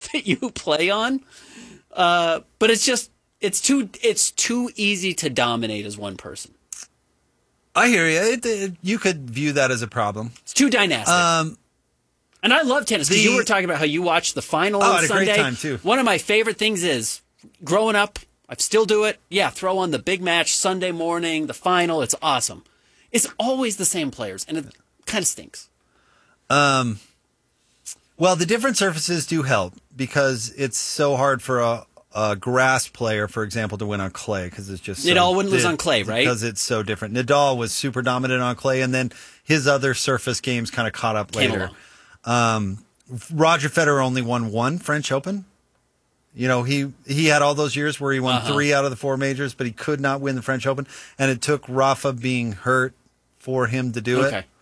that you play on. But it's too easy to dominate as one person. I hear you. You could view that as a problem. It's too dynastic. And I love tennis because you were talking about how you watched the final on Sunday. I had a great time too. One of my favorite things is growing up, I still do it. Yeah, throw on the big match Sunday morning, the final. It's awesome. It's always the same players, and it kind of stinks. Well, the different surfaces do help because it's so hard for a grass player, for example, to win on clay because it's just Nadal wouldn't lose on clay, right? Because it's so different. Nadal was super dominant on clay, and then his other surface games kind of caught up later. Roger Federer only won one French Open. You know, he had all those years where he won 3 out of the 4 majors, but he could not win the French Open, and it took Rafa being hurt for him to do it.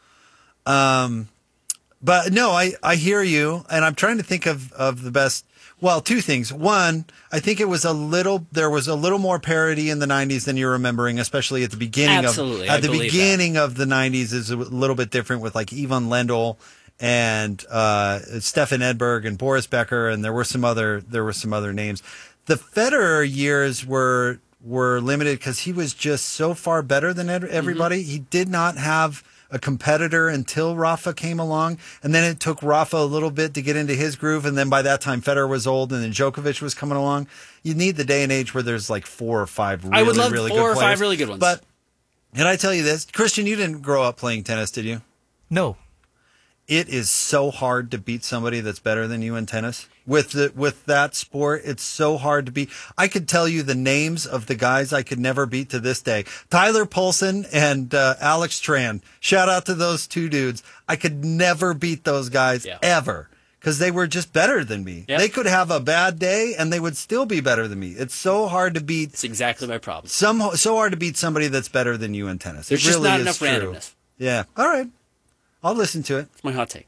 But no, I hear you, and I'm trying to think of the best. Well, 2 things. One, I think there was a little more parity in the 90s than you're remembering, especially at the beginning. Absolutely. At the beginning of the 90s is a little bit different with like Ivan Lendl and Stefan Edberg and Boris Becker, and there were some other names. The Federer years were limited because he was just so far better than everybody. He did not have a competitor until Rafa came along, and then it took Rafa a little bit to get into his groove, and then by that time Federer was old, and then Djokovic was coming along. You need the day and age where there's like 4 or 5 really, I would love really 4 good or 5 players. really good ones. But can I tell you this, Christian? You didn't grow up playing tennis, did you? No. It is so hard to beat somebody that's better than you in tennis. With that sport, it's so hard to beat. I could tell you the names of the guys I could never beat to this day. Tyler Polson and Alex Tran. Shout out to those 2 dudes. I could never beat those guys ever because they were just better than me. Yep. They could have a bad day and they would still be better than me. It's so hard to beat. It's exactly my problem. So hard to beat somebody that's better than you in tennis. There's just not enough randomness. Yeah. All right. I'll listen to it. It's my hot take.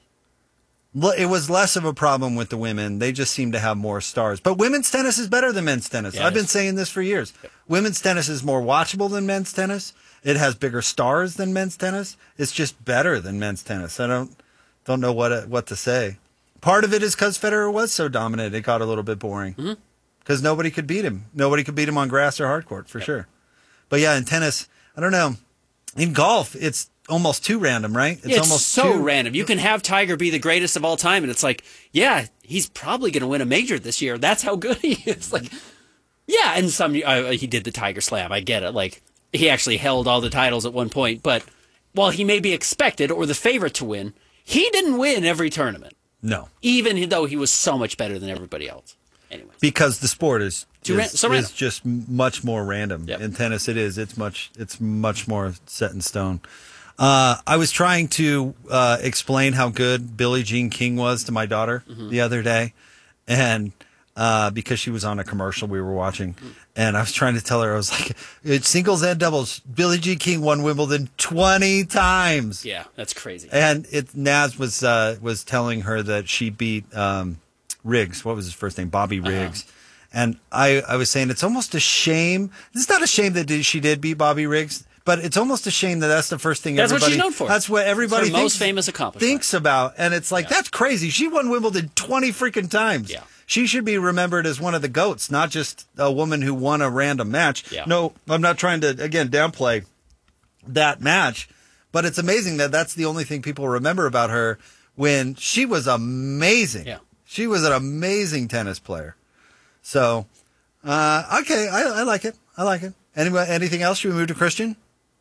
It was less of a problem with the women. They just seem to have more stars. But women's tennis is better than men's tennis. Yeah, I've been saying this for years. Yep. Women's tennis is more watchable than men's tennis. It has bigger stars than men's tennis. It's just better than men's tennis. I don't know what to say. Part of it is because Federer was so dominant, it got a little bit boring. Because nobody could beat him. Nobody could beat him on grass or hard court, for sure. But yeah, in tennis, I don't know. In golf, it's almost too random, right? It's almost so random. You can have Tiger be the greatest of all time, and it's like, yeah, he's probably going to win a major this year. That's how good he is. Like, yeah, and he did the Tiger Slam. I get it. Like, he actually held all the titles at one point, but while he may be expected or the favorite to win, he didn't win every tournament. No, even though he was so much better than everybody else. Anyway, because the sport is random. Just much more random. Yep. In tennis, it is. It's much more set in stone. I was trying to explain how good Billie Jean King was to my daughter the other day, and because she was on a commercial we were watching, and I was trying to tell her, I was like, it's singles and doubles. Billie Jean King won Wimbledon 20 times. Yeah, that's crazy. And Naz was telling her that she beat Riggs. What was his first name? Bobby Riggs. And I was saying it's almost a shame. It's not a shame that she did beat Bobby Riggs. But it's almost a shame that that's the first thing what she's known for. That's what everybody her most famous accomplishment. Thinks about. And it's like, that's crazy. She won Wimbledon 20 freaking times. Yeah. She should be remembered as one of the GOATs, not just a woman who won a random match. Yeah. No, I'm not trying to, again, downplay that match. But it's amazing that that's the only thing people remember about her when she was amazing. Yeah. She was an amazing tennis player. So, okay, I like it. I like it. Anyway, anything else? Should we move to Christian?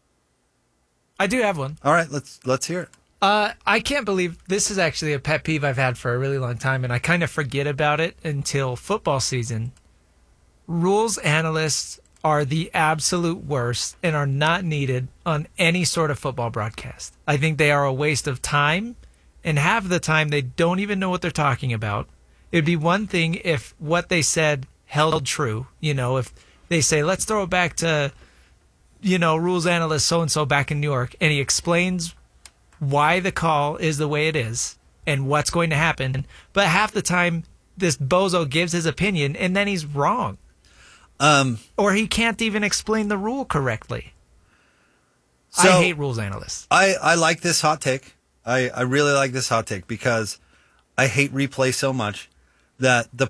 I do have one. All right, let's hear it. I can't believe this is actually a pet peeve I've had for a really long time, and I kind of forget about it until football season. Rules analysts are the absolute worst and are not needed on any sort of football broadcast. I think they are a waste of time, and half of the time they don't even know what they're talking about. It would be one thing if what they said held true. You know, if they say, let's throw it back to, rules analyst so-and-so back in New York, and he explains why the call is the way it is and what's going to happen. But half the time, this bozo gives his opinion, and then he's wrong. Or he can't even explain the rule correctly. So I hate rules analysts. I like this hot take. I really like this hot take because I hate replay so much that the